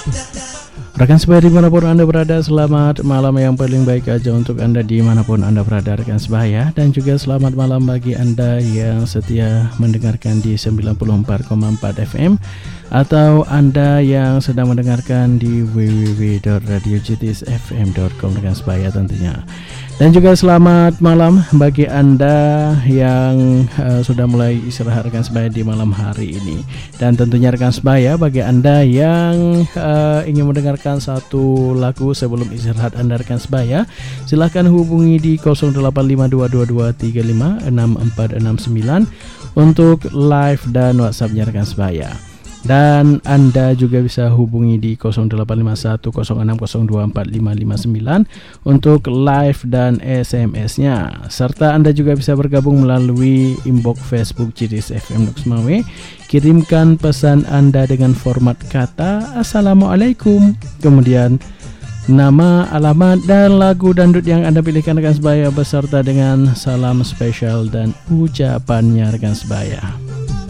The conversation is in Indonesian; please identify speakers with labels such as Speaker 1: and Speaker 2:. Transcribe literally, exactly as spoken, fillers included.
Speaker 1: Rekan sebaya dimanapun Anda berada, selamat malam yang paling baik aja untuk Anda dimanapun Anda berada rekan sebaya. Dan juga selamat malam bagi Anda yang setia mendengarkan di sembilan puluh empat koma empat F M, atau Anda yang sedang mendengarkan di w w w dot radio j t s f m dot com rekan sebaya tentunya. Dan juga selamat malam bagi Anda yang uh, sudah mulai istirahat rekan sebaya di malam hari ini. Dan tentunya rekan sebaya bagi Anda yang uh, ingin mendengarkan satu lagu sebelum istirahat Anda rekan sebaya, silahkan hubungi di nol delapan lima dua dua dua tiga lima enam empat enam sembilan untuk live dan WhatsApp-nya rekan sebaya. Dan Anda juga bisa hubungi di nol delapan lima satu nol enam nol dua empat lima lima sembilan untuk live dan S M S-nya. Serta Anda juga bisa bergabung melalui inbox Facebook J T S F M Nuksmawe. Kirimkan pesan Anda dengan format kata Assalamualaikum, kemudian nama, alamat, dan lagu dangdut yang Anda pilihkan rekan sebaya, beserta dengan salam spesial dan ucapannya rekan sebaya.